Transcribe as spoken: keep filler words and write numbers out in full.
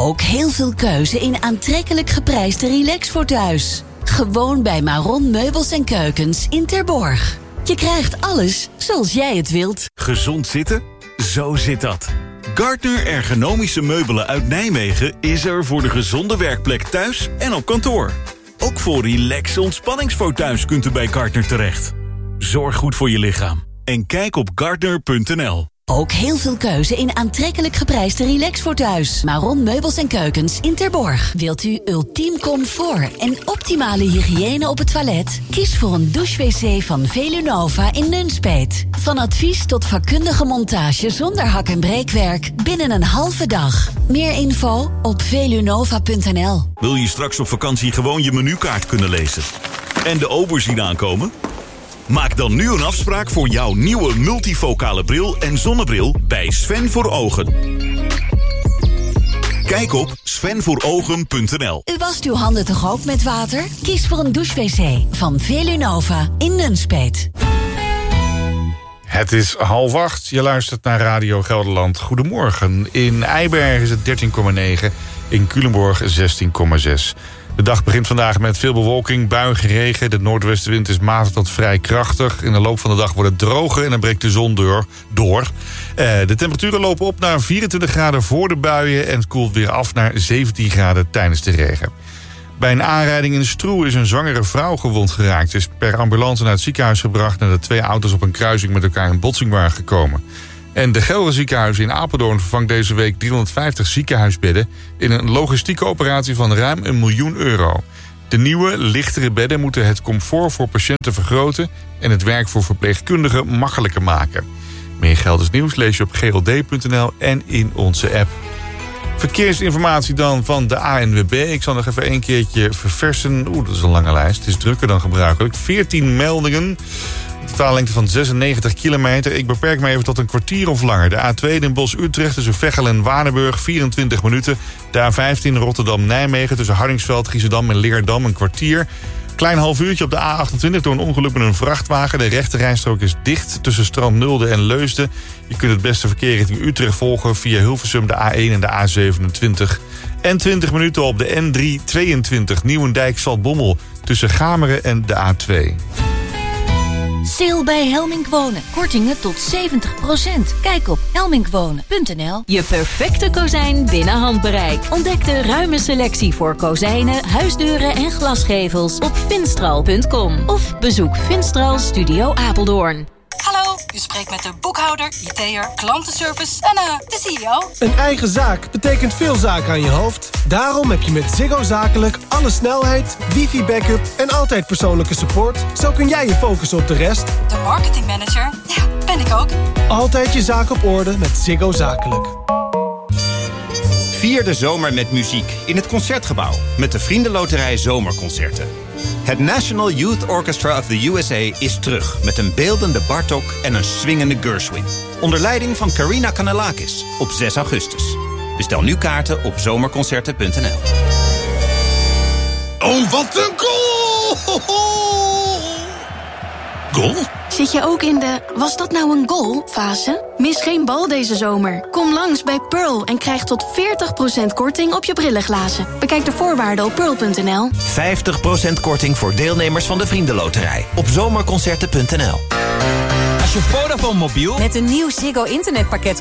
Ook heel veel keuze in aantrekkelijk geprijsde relax voor thuis. Gewoon bij Maron Meubels en Keukens in Terborg. Je krijgt alles zoals jij het wilt. Gezond zitten? Zo zit dat. Gardner Ergonomische Meubelen uit Nijmegen is er voor de gezonde werkplek thuis en op kantoor. Ook voor relax ontspanningsfoto's kunt u bij Gardner terecht. Zorg goed voor je lichaam en kijk op gardner punt n l. Ook heel veel keuze in aantrekkelijk geprijsde relax voor thuis. Maron Meubels en Keukens in Terborg. Wilt u ultiem comfort en optimale hygiëne op het toilet? Kies voor een douche-wc van Velunova in Nunspeet. Van advies tot vakkundige montage zonder hak- en breekwerk binnen een halve dag. Meer info op velunova punt n l. Wil je straks op vakantie gewoon je menukaart kunnen lezen? En de ober zien aankomen? Maak dan nu een afspraak voor jouw nieuwe multifocale bril en zonnebril bij Sven voor Ogen. Kijk op sven voor ogen punt n l. U wast uw handen toch ook met water? Kies voor een douche-wc van Velunova in Nunspeet. Het is half acht. Je luistert naar Radio Gelderland. Goedemorgen. In Eibergen is het dertien komma negen. In Culemborg zestien komma zes. De dag begint vandaag met veel bewolking, buiige regen. De noordwestenwind is matig tot vrij krachtig. In de loop van de dag wordt het droger en dan breekt de zon door. door. Uh, de temperaturen lopen op naar vierentwintig graden voor de buien... en het koelt weer af naar zeventien graden tijdens de regen. Bij een aanrijding in Stroe is een zwangere vrouw gewond geraakt. Ze is per ambulance naar het ziekenhuis gebracht... nadat twee auto's op een kruising met elkaar in botsing waren gekomen. En de Gelre ziekenhuis in Apeldoorn vervangt deze week driehonderdvijftig ziekenhuisbedden... in een logistieke operatie van ruim een miljoen euro. De nieuwe, lichtere bedden moeten het comfort voor patiënten vergroten... en het werk voor verpleegkundigen makkelijker maken. Meer Gelders nieuws lees je op g l d punt n l en in onze app. Verkeersinformatie dan van de A N W B. Ik zal nog even één keertje verversen. Oeh, dat is een lange lijst. Het is drukker dan gebruikelijk. veertien meldingen. Totaallengte van zesennegentig kilometer. Ik beperk me even tot een kwartier of langer. De A twee Den Bosch-Utrecht tussen Veghel en Waardenburg, vierentwintig minuten. De A vijftien Rotterdam-Nijmegen tussen Hardingsveld, Giessendam en Leerdam, een kwartier. Klein half uurtje op de A achtentwintig door een ongeluk met een vrachtwagen. De rechte rijstrook is dicht tussen Strand-Nulde en Leusden. Je kunt het beste verkeer richting Utrecht volgen via Hilversum, de A één en de A zevenentwintig. En twintig minuten op de N driehonderdtweeëntwintig Nieuwendijk-Zaltbommel tussen Gameren en de A twee. Sale bij Helmink Wonen. Kortingen tot zeventig procent. Kijk op helmink wonen punt n l. Je perfecte kozijn binnen handbereik. Ontdek de ruime selectie voor kozijnen, huisdeuren en glasgevels op finstral punt com. Of bezoek Finstral Studio Apeldoorn. Hallo, u spreekt met de boekhouder, I T'er, klantenservice en uh, de C E O. Een eigen zaak betekent veel zaken aan je hoofd. Daarom heb je met Ziggo Zakelijk alle snelheid, wifi-backup en altijd persoonlijke support. Zo kun jij je focussen op de rest. De marketingmanager, ja, ben ik ook. Altijd je zaak op orde met Ziggo Zakelijk. Vier de zomer met muziek in het Concertgebouw met de Vriendenloterij Zomerconcerten. Het National Youth Orchestra of the U S A is terug met een beeldende Bartók en een swingende Gershwin. Onder leiding van Karina Kanellakis op zes augustus. Bestel nu kaarten op zomerconcerten punt n l. Oh, wat een goal! Goal? Zit je ook in de was dat nou een goal fase? Mis geen bal deze zomer. Kom langs bij Pearl en krijg tot veertig procent korting op je brillenglazen. Bekijk de voorwaarden op pearl punt n l. vijftig procent korting voor deelnemers van de Vriendenloterij op zomerconcerten punt n l. Als je Vodafone mobiel met een nieuw Ziggo internetpakket